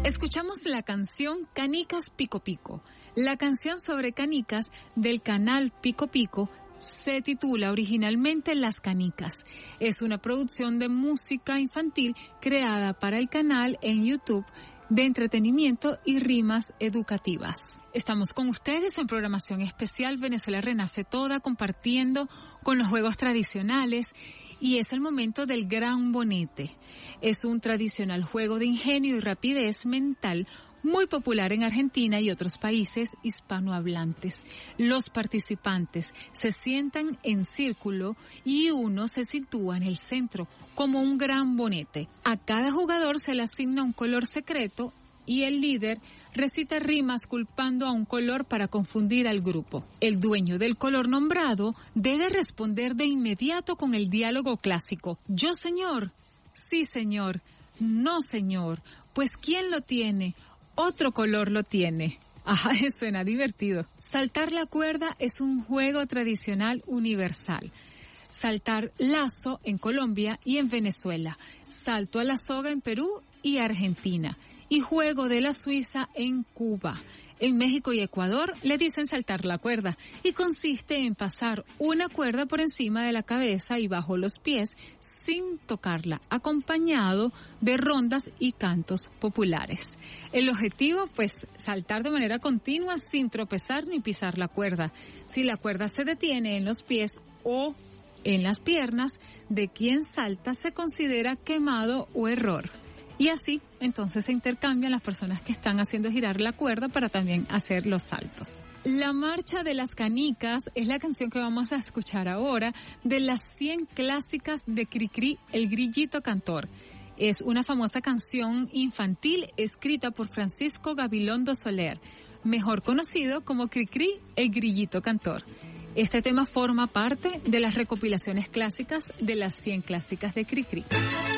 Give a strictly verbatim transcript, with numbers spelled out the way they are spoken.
Escuchamos la canción Canicas Pico Pico. La canción sobre canicas del canal Pico Pico se titula originalmente Las Canicas. Es una producción de música infantil creada para el canal en YouTube de entretenimiento y rimas educativas. Estamos con ustedes en programación especial Venezuela Renace Toda, compartiendo con los juegos tradicionales, y es el momento del Gran Bonete. Es un tradicional juego de ingenio y rapidez mental muy popular en Argentina y otros países hispanohablantes. Los participantes se sientan en círculo y uno se sitúa en el centro como un gran bonete. A cada jugador se le asigna un color secreto y el líder recita rimas culpando a un color para confundir al grupo. El dueño del color nombrado debe responder de inmediato con el diálogo clásico. ¿Yo, señor? Sí, señor. No, señor. Pues ¿quién lo tiene? Otro color lo tiene. Ajá, suena divertido. Saltar la cuerda es un juego tradicional universal. Saltar lazo en Colombia y en Venezuela. Salto a la soga en Perú y Argentina. Y juego de la Suiza en Cuba. En México y Ecuador le dicen saltar la cuerda y consiste en pasar una cuerda por encima de la cabeza y bajo los pies sin tocarla, acompañado de rondas y cantos populares. El objetivo, pues, saltar de manera continua sin tropezar ni pisar la cuerda. Si la cuerda se detiene en los pies o en las piernas de quien salta, se considera quemado o error. Y así, entonces, se intercambian las personas que están haciendo girar la cuerda para también hacer los saltos. La Marcha de las Canicas es la canción que vamos a escuchar ahora de las cien clásicas de Cricri, el Grillito Cantor. Es una famosa canción infantil escrita por Francisco Gabilondo Soler, mejor conocido como Cricri, el Grillito Cantor. Este tema forma parte de las recopilaciones clásicas de las cien clásicas de Cricri.